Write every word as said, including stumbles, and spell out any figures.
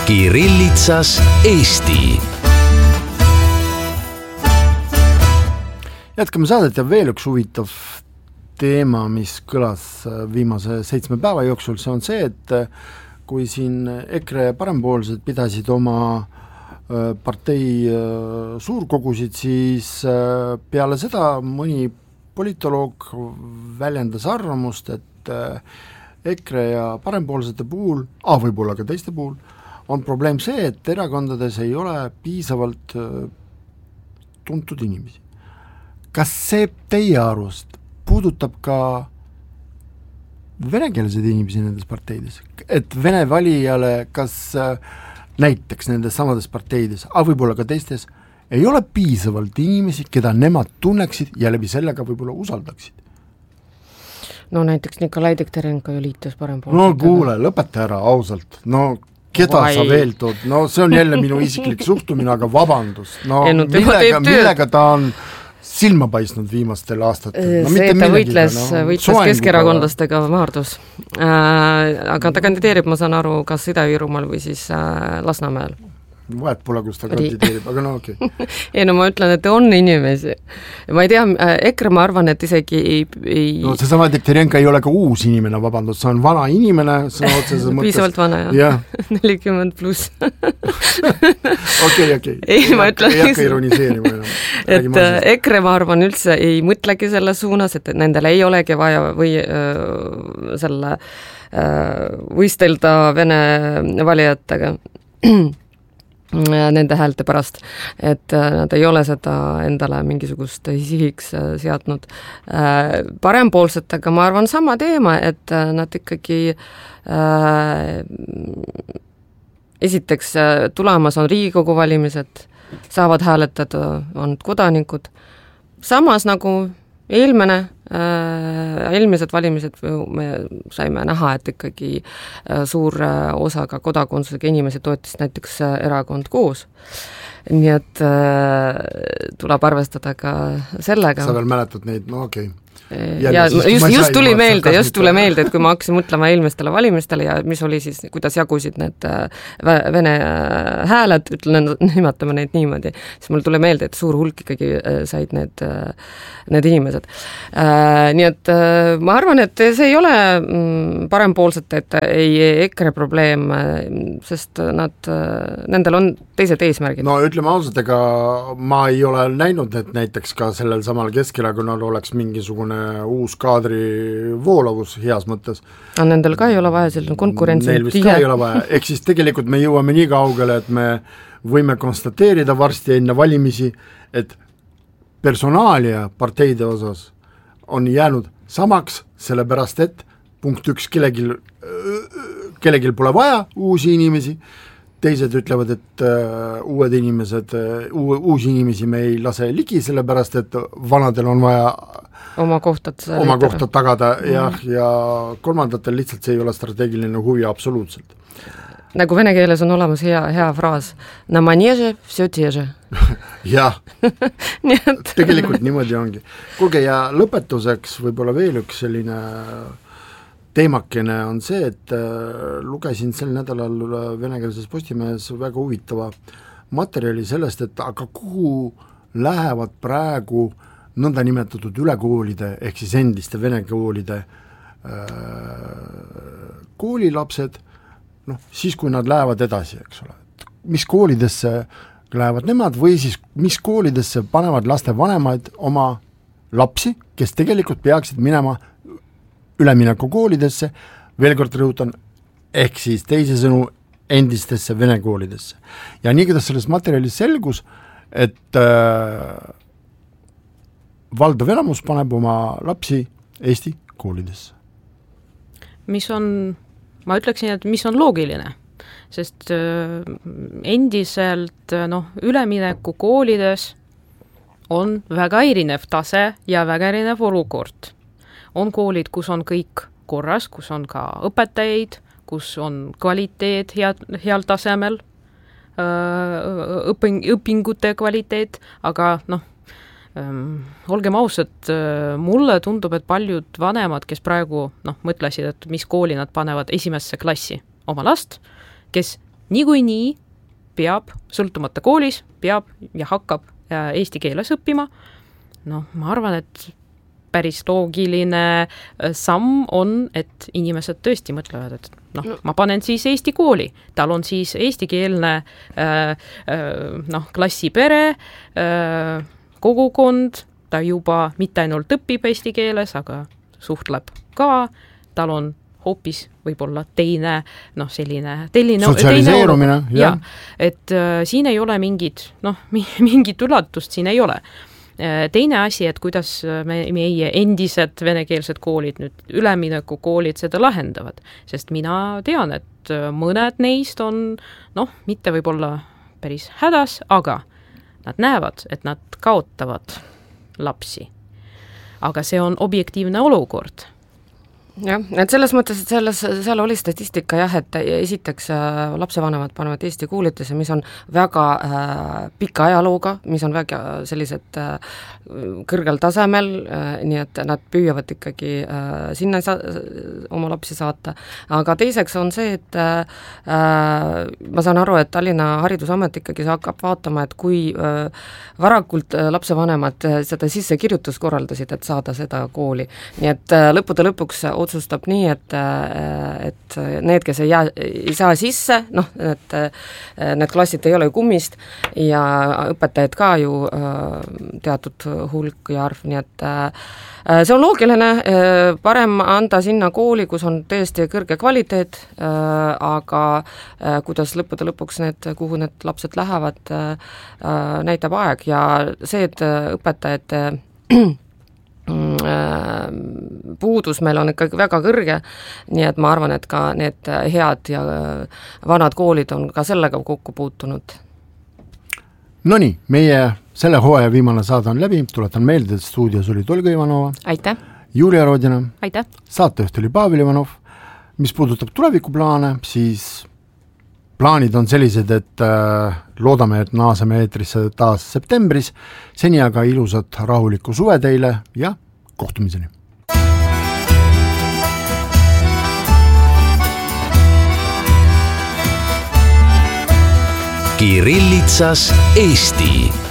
Kirillitsas Eesti. Jätkame saadet ja veel üks huvitav teema, mis kõlas viimase seitsme päeva jooksul, see on see, et kui siin EKRE parempoolsed pidasid oma partei suurkogusid, siis peale seda mõni politoloog väljendas arvamust, et EKRE ja parempoolsete puhul, ah, võib-olla ka teiste puhul, on probleem see, et erakondades ei ole piisavalt tuntud inimesi. Kas see teie arust puudutab ka venekeelseid inimesi nendes parteides? Et vene valijale kas näiteks nendes samades parteides, aga võib-olla ka teistes, ei ole piisavalt inimesi, keda nemad tunneksid ja läbi sellega võib-olla usaldaksid? No näiteks Nikolai Dekterenko ju liitus parempoolsetega. No kuule, lõpeta ära ausalt. No keda Vai. Sa veel tood? No see on jälle minu isiklik suhtumine, aga vabandust. No no, millega, millega ta on silma paisnud viimastel aastatel? No, see, ta võitles, no, võitles keskerakondlastega maardus. Äh, aga ta kandideerib, ma saan aru, kas Ida-Virumaal või siis äh, Lasnamäel. Vahet pole, kus ta kandideerib, aga no okei. Okay. ei no ma ütlen, et on inimesi. Ma ei tea, EKRE ma arvan, et isegi ei... ei... No see sama Dekterenka ei ole ka uus inimene, vabandust, see on vana inimene, see on otseses mõttes... Piisavalt vana, jah. nelikümmend pluss. okei, okei. Ei, ma ütlen... Ei hakka ironiseerima enam. et EKRE ma arvan üldse ei mõtlegi selle suunas, et nendel ei olegi vaja või öö, selle öö, võistelda vene valijatega nende häälte pärast, et nad ei ole seda endale mingisugust sihiks seadnud. Parempoolsetega ma arvan sama teema, et nad ikkagi äh, esiteks tulemas on Riigikogu valimised, saavad hääletada, on kodanikud. Samas nagu eelmine, äh, eelmised valimised me saime näha, et ikkagi äh, suur äh, osa ka kodakondsusega inimesi toetis näiteks äh, erakond koos. Nii et äh, tuleb arvestada ka sellega. Sa veel mäletad neid, no okei. Okay. Ja, ja just, just tuli meelde, just tuli meelde, et kui ma hakkasin mõtlema eelmistele valimistele ja mis oli siis, kuidas jagusid need vene hääled, ütlen, nimetame neid niimoodi, siis mul tuli meelde, et suur hulk ikkagi said need, need inimesed. Nii et ma arvan, et see ei ole parempoolsete, et ei EKRE probleem, sest nad, nendel on teised eesmärgid. No ütleme ausalt, ega ma ei ole näinud, et näiteks ka sellel samal Keskerakonnal oleks mingisugune uus kaadri voolavus heas mõttes. Aga nendel ka ei ole vaja, selline konkurentsi. Neil vist ka ei ole vaja. Ehk siis tegelikult me jõuame nii kaugele, et me võime konstateerida varsti enne valimisi, et personaalia parteide osas on jäänud samaks, sellepärast et punkt üks, kellegil, kellegil pole vaja uusi inimesi, teised ütlevad, et uh, uued inimesed, uh, uusi inimesi me ei lase ligi, sellepärast et vanadel on vaja oma kohtad, oma kohtad tagada mm. ja, ja kolmandatel lihtsalt see ei ole strateegiline huvi absoluutselt. Nagu vene keeles on olemas hea, hea fraas, na maneže vse teže. jah, tegelikult niimoodi ongi. Kuulge, ja lõpetuseks võib-olla veel üks selline teemakene on see, et äh, lugesin sel nädalal venekeelses Postimehes väga huvitava materjali sellest, et aga kuhu lähevad praegu nõnda nimetatud ülekoolide ehk siis endiste vene koolide äh, koolilapsed, noh, siis kui nad lähevad edasi, eks ole, mis koolidesse lähevad nemad või siis mis koolidesse panevad laste vanemaid oma lapsi, kes tegelikult peaksid minema ülemineku koolidesse, veel kord rõhutan, ehk siis teisisõnu endistesse vene koolidesse. Ja nii, kuidas selles materjalis selgus, et äh, valdav enamus paneb oma lapsi Eesti koolidesse. Mis on, ma ütleksin, et mis on loogiline, sest äh, endiselt noh, ülemineku koolides on väga erinev tase ja väga erinev olukord. On koolid, kus on kõik korras, kus on ka õpetajaid, kus on kvaliteet head, heal tasemel, õping, õpingute kvaliteet, aga noh, ähm, olgem ausad, mulle tundub, et paljud vanemad, kes praegu noh, mõtlesid, et mis kooli nad panevad esimesse klassi oma last, kes niikuinii peab, sõltumata koolis, peab ja hakkab eesti keeles õppima. Noh, ma arvan, et päris loogiline samm on, et inimesed tõesti mõtlevad, et noh, ma panen siis eesti kooli, tal on siis eestikeelne äh, äh, noh, klassipere, äh, kogukond, ta juba mitte ainult õpib eesti keeles, aga suhtleb ka, tal on hoopis võib-olla teine, noh, selline telline, sotsialiseerumine, teine ja, et äh, siin ei ole mingit, noh, mingit üllatust siin ei ole. Teine asi, et kuidas me, meie endised venekeelsed koolid, nüüd ülemineku koolid seda lahendavad, sest mina tean, et mõned neist on, noh, mitte võib-olla päris hädas, aga nad näevad, et nad kaotavad lapsi. Aga see on objektiivne olukord. Jah, et selles mõttes, et selles, seal oli statistika jah, et esiteks äh, lapsevanemad panevad Eesti koolitesse, mis on väga äh, pika ajalooga, mis on väga sellised äh, kõrgel tasemel, äh, nii et nad püüavad ikkagi äh, sinna sa- oma lapsi saata. Aga teiseks on see, et äh, ma saan aru, et Tallinna Haridusamet ikkagi hakkab vaatama, et kui äh, varakult äh, lapsevanemad äh, seda sissekirjutus korraldasid, et saada seda kooli. Nii et äh, lõppude lõpuks otsustab nii, et, et need, kes ei, jää, ei saa sisse, noh, et need klassid ei ole ju kummist ja õpetajaid ka ju teatud hulk ja arv, nii et see on loogiline, parem anda sinna kooli, kus on tõesti kõrge kvaliteet, aga kuidas lõppude lõpuks need, kuhu need lapsed lähevad, näitab aeg ja see, et õpetajate puudus meil on ikkagi väga kõrge, nii et ma arvan, et ka need head ja vanad koolid on ka sellega kokku puutunud. Nonii, meie selle hooaja viimane saade on läbi, tuletan meelde, et stuudios oli Tolga Ivanova. Aitäh! Julia Rodina. Aitäh! Saatejuht oli Pavel Ivanov. Mis puudutab tulevikuplaane, siis plaanid on sellised, et äh, loodame, et naaseme eetrisse taas septembris, seni aga ilusat rahulikku suve teile ja kohtumiseni. Kirillitsas Eesti.